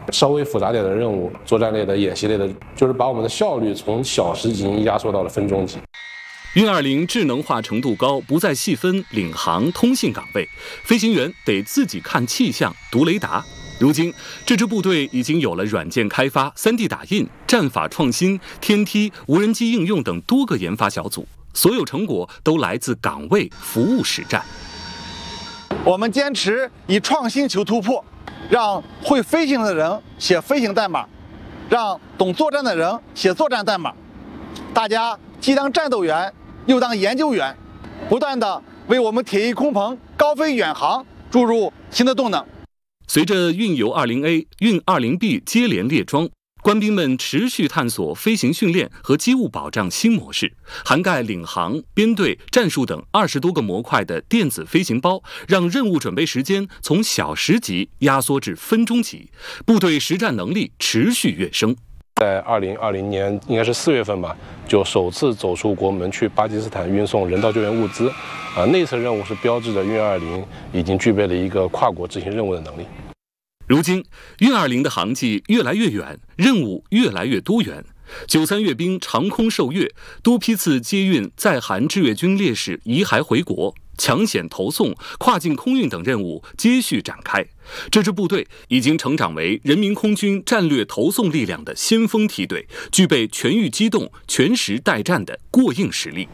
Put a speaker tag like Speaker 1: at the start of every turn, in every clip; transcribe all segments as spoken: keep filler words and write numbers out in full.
Speaker 1: 稍微复杂点的任务，作战类的、演习类的，就是把我们的效率从小时级压缩到了分钟级。
Speaker 2: 运二零智能化程度高，不再细分领航、通信岗位，飞行员得自己看气象、读雷达。如今，这支部队已经有了软件开发、三 D 打印、战法创新、天梯、无人机应用等多个研发小组，所有成果都来自岗位服务实战。
Speaker 3: 我们坚持以创新求突破，让会飞行的人写飞行代码，让懂作战的人写作战代码。大家既当战斗员，又当研究员，不断地为我们铁翼空棚高飞远航注入新的动能。
Speaker 2: 随着运油 二零 A、运 二零 B 接连列装，官兵们持续探索飞行训练和机务保障新模式，涵盖领航、编队、战术等二十多个模块的电子飞行包，让任务准备时间从小时级压缩至分钟级，部队实战能力持续跃升。
Speaker 1: 在二零二零年应该是四月份吧，就首次走出国门去巴基斯坦运送人道救援物资，啊，那次任务是标志着运二零已经具备了一个跨国执行任务的能力。
Speaker 2: 如今，运二零的航迹越来越远，任务越来越多元。九三阅兵长空受阅，多批次接运在韩志愿军烈士遗骸回国，抢险投送、跨境空运等任务接续展开。这支部队已经成长为人民空军战略投送力量的先锋梯队，具备全域机动、全时待战的过硬实力。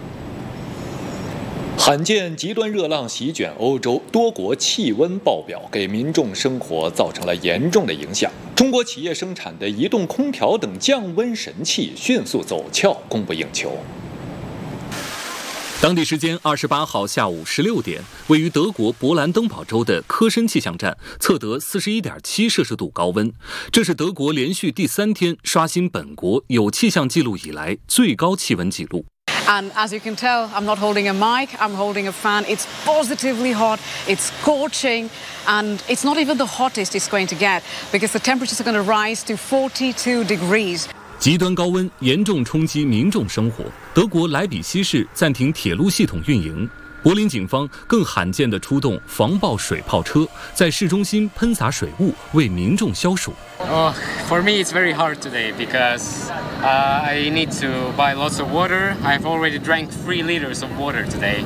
Speaker 4: 罕见极端热浪席卷欧洲，多国气温爆表，给民众生活造成了严重的影响。中国企业生产的移动空调等降温神器迅速走俏，供不应求。
Speaker 2: 当地时间二十八号下午十六点，位于德国勃兰登堡州的科申气象站测得四十一点七摄氏度高温，这是德国连续第三天刷新本国有气象记录以来最高气温记录。
Speaker 5: And as you can tell, I'm not holding a mic, I'm holding a fan. It's positively hot, it's scorching, and it's not even the hottest it's going to get because the temperatures are going to rise to forty-two degrees.
Speaker 2: 极端高温严重冲击民众生活，德国莱比锡市暂停铁路系统运营。柏林警方更罕见地出动防爆水炮车，在市中心喷洒水雾，为民众消暑。
Speaker 6: Oh, for me, it's very hard today because uh, I need to buy lots of water. I've already drank three liters of water today,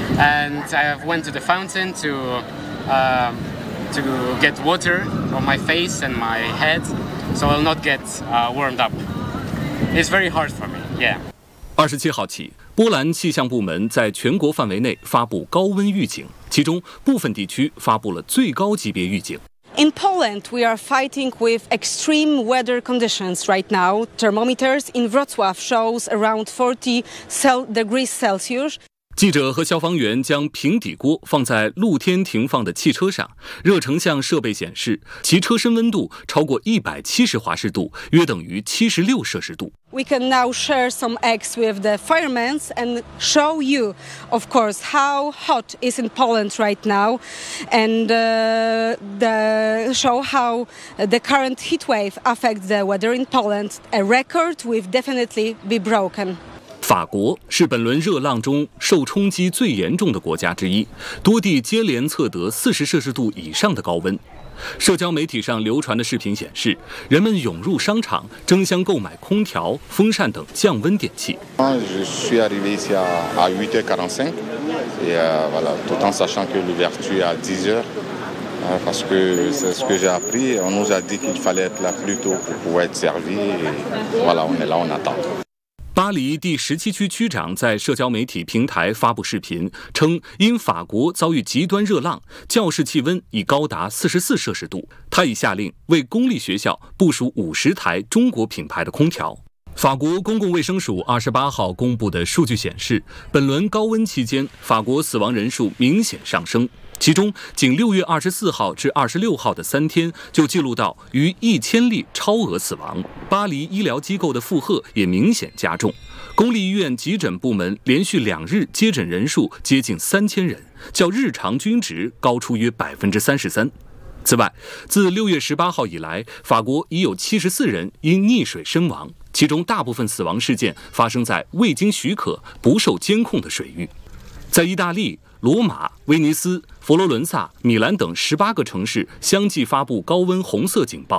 Speaker 6: and I went to the fountain to uh, to get water on my face and my head, so I'll not get uh, warmed up. It's very hard for me. Yeah.
Speaker 2: 二十七号起，波兰气象部门在全国范围内发布高温预警，其中部分地区发布了最高级别预警。
Speaker 7: In Poland, we are fighting with extreme weather conditions right now. Thermometers in Wrocław shows around forty degrees Celsius.
Speaker 2: 记者和消防员将平底锅放在露天停放的汽车上，热成像设备显示，其车身温度超过一百七十华氏度，约等于七十六摄氏度。
Speaker 7: We can now share some eggs with the firemen and show you, of course, how hot is in Poland right now, and uh, the, show how the current heat wave affects the weather in Poland. A record will definitely be broken.
Speaker 2: 法国是本轮热浪中受冲击最严重的国家之一，多地接连测得四十摄氏度以上的高温。社交媒体上流传的视频显示，人们涌入商场，争相购买空调、风扇等降温电器。
Speaker 8: Je suis arrivé ici à huit heures quarante-cinq et voilà, tout en sachant que l'ouverture est à dix heures. Parce que c'est ce que j'ai appris, on nous a dit qu'il fallait être là plus tôt pour pouvoir être servi. Et voilà, on est là, on attend.
Speaker 2: 巴黎第十七区区长在社交媒体平台发布视频，称因法国遭遇极端热浪，教室气温已高达四十四摄氏度。他已下令为公立学校部署五十台中国品牌的空调。法国公共卫生署二十八号公布的数据显示，本轮高温期间，法国死亡人数明显上升。其中，仅六月二十四号至二十六号的三天就记录到逾一千例超额死亡。巴黎医疗机构的负荷也明显加重，公立医院急诊部门连续两日接诊人数接近三千人，较日常均值高出约百分之三十三。此外，自六月十八号以来，法国已有七十四人因溺水身亡，其中大部分死亡事件发生在未经许可、不受监控的水域。在意大利，罗马、威尼斯、佛罗伦萨、米兰等十八个城市相继发布高温红色警报。